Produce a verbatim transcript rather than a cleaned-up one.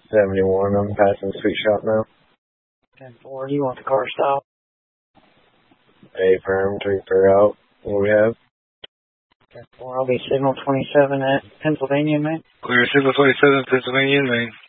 seventy-one, I'm passing Sweet Shop now. ten four, you want the car stop? A firm, three per out. What do we have? ten four, I'll be signal twenty-seven at Pennsylvania, man. Clear signal twenty-seven, Pennsylvania, man.